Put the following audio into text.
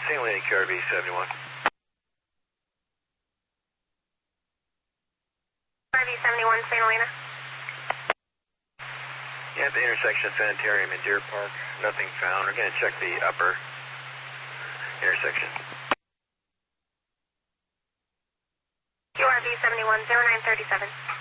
St. Helena, QRV 71. QRV 71, St. Helena. Yeah, at the intersection of Sanitarium and Deer Park, nothing found. We're going to check the upper intersection. QRV 71, 0937.